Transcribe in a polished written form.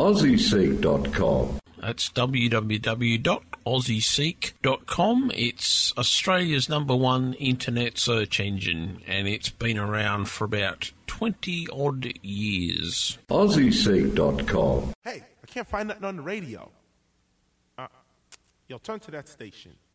AussieSeek.com. That's www.aussieseek.com. It's Australia's #1 internet search engine, and it's been around for about 20-odd years. AussieSeek.com. Hey, I can't find nothing on the radio. Yo, turn to that station.